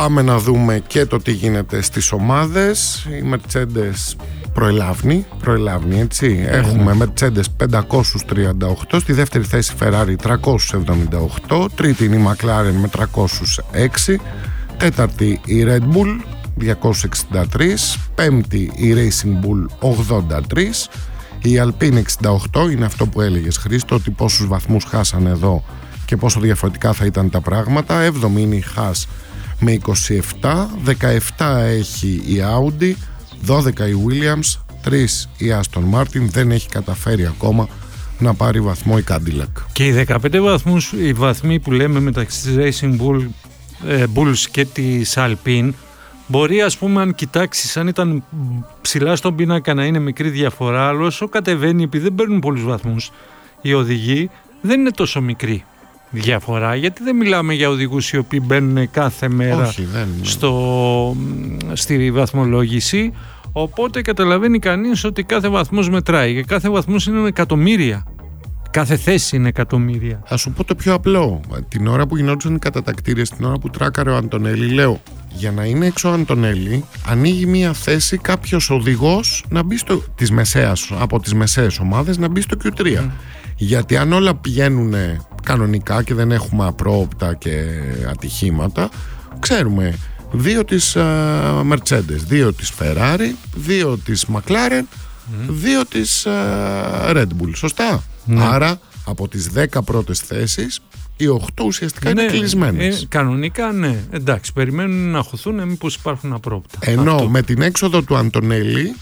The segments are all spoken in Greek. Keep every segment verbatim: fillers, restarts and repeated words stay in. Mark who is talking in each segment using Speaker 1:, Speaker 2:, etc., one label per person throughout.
Speaker 1: Πάμε να δούμε και το τι γίνεται στις ομάδες. Η Mercedes προελάβνει, προελάβνει έτσι. Mm. Έχουμε Mercedes πεντακόσια τριάντα οκτώ, στη δεύτερη θέση Ferrari τριακόσια εβδομήντα οκτώ, τρίτη είναι η McLaren με τριακόσια έξι, τέταρτη η Red Bull διακόσια εξήντα τρία, πέμπτη η Racing Bull ογδόντα τρία, η Alpine εξήντα οκτώ, είναι αυτό που έλεγες Χρήστο, ότι πόσους βαθμούς χάσανε εδώ και πόσο διαφορετικά θα ήταν τα πράγματα. Έβδομη είναι η Haas με είκοσι επτά, δεκαεπτά έχει η Audi, δώδεκα η Williams, τρία η Aston Martin, δεν έχει καταφέρει ακόμα να πάρει βαθμό η Cadillac.
Speaker 2: Και οι δεκαπέντε βαθμούς, οι βαθμοί που λέμε μεταξύ της Racing Bull, ε, Bulls και της Alpine, μπορεί, ας πούμε, αν κοιτάξεις, αν ήταν ψηλά στον πίνακα να είναι μικρή διαφορά, αλλά όσο κατεβαίνει, επειδή δεν παίρνουν πολλούς βαθμούς οι οδηγοί, δεν είναι τόσο μικρή διαφορά, γιατί δεν μιλάμε για οδηγούς οι οποίοι μπαίνουν κάθε μέρα.
Speaker 1: Όχι, δεν...
Speaker 2: στο, στη βαθμολόγηση, οπότε καταλαβαίνει κανείς ότι κάθε βαθμός μετράει και κάθε βαθμός είναι εκατομμύρια. Κάθε θέση είναι εκατομμύρια.
Speaker 1: Θα σου πω το πιο απλό. Την ώρα που γινόντουσαν οι κατατακτήριες, την ώρα που τράκαρε ο Αντωνέλη, λέω, για να είναι έξω ο Αντωνέλη, ανοίγει μία θέση κάποιος οδηγός να μπει στο, της μεσαίας, από τις μεσαίες ομάδες να μπει στο κιου τρία. Mm. Γιατί αν όλα πηγαίνουν κανονικά και δεν έχουμε απρόοπτα και ατυχήματα, ξέρουμε δύο της uh, Mercedes, δύο της Ferrari, δύο της McLaren, mm. δύο της uh, Red Bull. Σωστά. Mm. Άρα από τις δέκα πρώτες θέσεις οι οκτώ ουσιαστικά ναι, είναι κλεισμένες.
Speaker 2: Ε, κανονικά ναι. Εντάξει, περιμένουν να χωθούν μήπως υπάρχουν απρόοπτα.
Speaker 1: Ενώ
Speaker 2: αυτό.
Speaker 1: Με την έξοδο του Αντωνέλη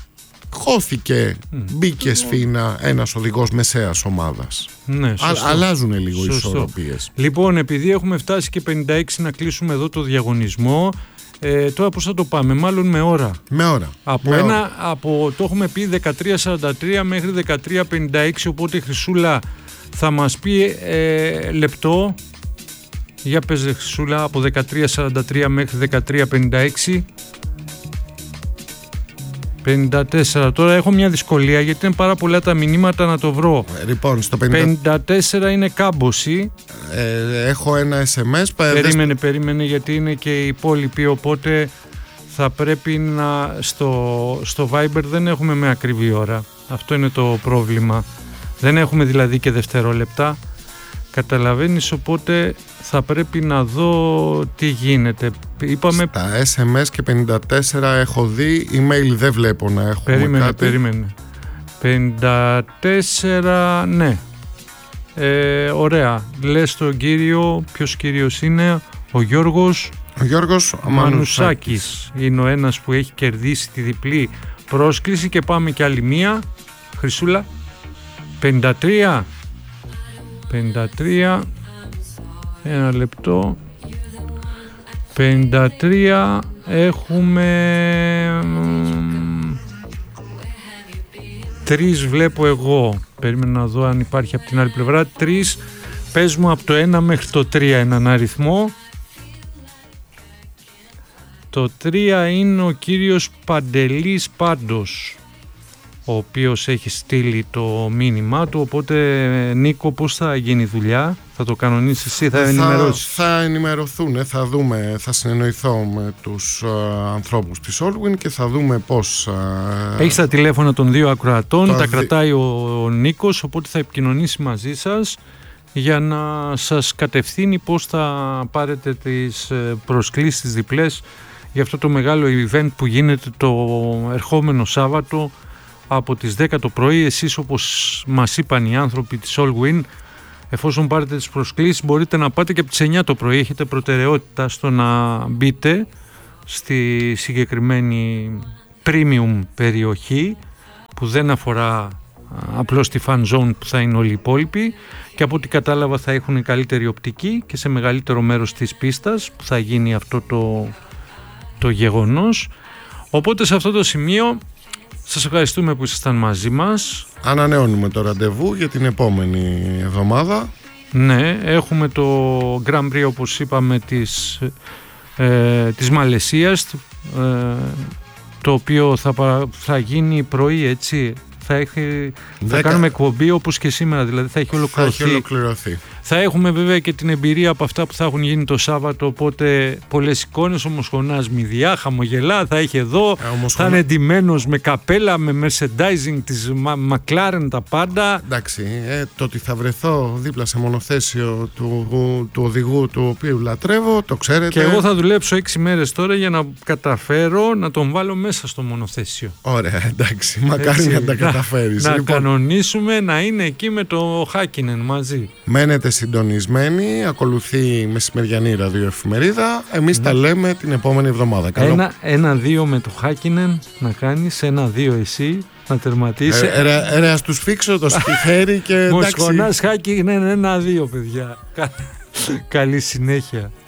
Speaker 1: χώθηκε, mm. μπήκε σφήνα ένας οδηγός μεσαίας ομάδας.
Speaker 2: Ναι,
Speaker 1: Α, αλλάζουν λίγο οι ισορροπίες.
Speaker 2: Λοιπόν, επειδή έχουμε φτάσει και πενήντα έξι να κλείσουμε εδώ το διαγωνισμό, ε, τώρα πώς θα το πάμε, μάλλον με ώρα.
Speaker 1: Με ώρα.
Speaker 2: Από
Speaker 1: με
Speaker 2: ένα,
Speaker 1: ώρα.
Speaker 2: Από, το έχουμε πει δεκατρία σαράντα τρία μέχρι δεκατρία πενήντα έξι, οπότε η Χρυσούλα θα μας πει ε, λεπτό. Για πες Χρυσούλα, από δεκατρία σαράντα τρία μέχρι δεκατρία πενήντα έξι. πενήντα τέσσερα. Τώρα έχω μια δυσκολία γιατί είναι πάρα πολλά τα μηνύματα να το βρω.
Speaker 1: Λοιπόν, στο πενήντα...
Speaker 2: πενήντα τέσσερα είναι κάμποση.
Speaker 1: Ε, έχω ένα ες εμ ες.
Speaker 2: Περίμενε, περίμενε γιατί είναι και οι υπόλοιποι, οπότε θα πρέπει να... Στο, στο Viber δεν έχουμε με ακριβή ώρα. Αυτό είναι το πρόβλημα. Δεν έχουμε δηλαδή και δευτερόλεπτα. Καταλαβαίνεις, οπότε θα πρέπει να δω τι γίνεται. Είπαμε...
Speaker 1: Στα ες εμ ες και πενήντα τέσσερα έχω δει, email δεν βλέπω να έχουμε
Speaker 2: περίμενε,
Speaker 1: κάτι.
Speaker 2: Περίμενε, πενήντα τέσσερα, ναι. Ε, ωραία. Λες τον κύριο, ποιος κύριος είναι, ο Γιώργος,
Speaker 1: ο Γιώργος
Speaker 2: Μανουσάκης. Είναι ο ένας που έχει κερδίσει τη διπλή πρόσκληση και πάμε και άλλη μία. Χρυσούλα, πενήντα τρία. πενήντα τρία, ένα λεπτό. πενήντα τρία έχουμε τρεις βλέπω εγώ. Περίμενα να δω αν υπάρχει από την άλλη πλευρά. Τρεις, πες μου από το ένα μέχρι το τρία έναν αριθμό. Το τρία είναι ο κύριος Παντελής Πάντος, ο οποίος έχει στείλει το μήνυμά του, οπότε Νίκο, πώς θα γίνει η δουλειά, θα το κανονίσεις εσύ, θα, θα ενημερώσεις?
Speaker 1: Θα ενημερωθούν, θα δούμε, θα συνεννοηθώ με τους uh, ανθρώπους της Allwyn και θα δούμε πώς... Uh,
Speaker 2: Έχεις τα τηλέφωνα των δύο ακροατών, τα
Speaker 1: δι...
Speaker 2: κρατάει ο, ο Νίκος, οπότε θα επικοινωνήσει μαζί σας για να σας κατευθύνει πώς θα πάρετε τις προσκλήσεις, τις διπλές για αυτό το μεγάλο event που γίνεται το ερχόμενο Σάββατο από τις δέκα το πρωί. Εσείς, όπως μας είπαν οι άνθρωποι της Allwyn, εφόσον πάρετε τις προσκλήσεις μπορείτε να πάτε και από τις εννιά το πρωί. Έχετε προτεραιότητα στο να μπείτε στη συγκεκριμένη premium περιοχή που δεν αφορά απλώς τη fan zone που θα είναι όλοι οι υπόλοιποι, και από ό,τι κατάλαβα θα έχουν καλύτερη οπτική και σε μεγαλύτερο μέρος της πίστας που θα γίνει αυτό το, το γεγονός. Οπότε σε αυτό το σημείο σας ευχαριστούμε που ήσασταν μαζί μας.
Speaker 1: Ανανεώνουμε το ραντεβού για την επόμενη εβδομάδα.
Speaker 2: Ναι, έχουμε το Grand Prix, όπως είπαμε, της, ε, της Μαλαισίας, ε, το οποίο θα, θα γίνει πρωί, έτσι. Θα, έχει, θα κάνουμε εκπομπή όπως και σήμερα, δηλαδή θα έχει ολοκληρωθεί.
Speaker 1: Θα έχει ολοκληρωθεί.
Speaker 2: Θα έχουμε βέβαια και την εμπειρία από αυτά που θα έχουν γίνει το Σάββατο, οπότε πολλές εικόνες. Ο Μοσχονάς μηδιά, χαμογελά, θα έχει εδώ, ε, θα σχολά... είναι εντυμένος με καπέλα, με merchandising της McLaren, τα πάντα.
Speaker 1: Εντάξει, ε, το ότι θα βρεθώ δίπλα σε μονοθέσιο του, του, του οδηγού του οποίου λατρεύω, το ξέρετε.
Speaker 2: Και εγώ θα δουλέψω έξι μέρες τώρα για να καταφέρω να τον βάλω μέσα στο μονοθέσιο.
Speaker 1: Ωραία, εντάξει, μακάρι να τα καταφέρεις.
Speaker 2: Να, να
Speaker 1: λοιπόν,
Speaker 2: κανονίσουμε να είναι εκεί με το Χάκινεν μαζί.
Speaker 1: Μένετε συντονισμένοι, ακολουθεί μεσημεριανή ραδιοεφημερίδα. Εμείς mm. τα λέμε την επόμενη εβδομάδα. Καλό...
Speaker 2: Ένα, ένα-δύο με το Χάκινεν να κάνεις, ένα-δύο εσύ να τερματίσει.
Speaker 1: Ε, ρε, ρε, ας τους φίξω το στιχέρι και εντάξει.
Speaker 2: Μοσχονάς Χάκινεν, ένα-δύο παιδιά. Καλή συνέχεια.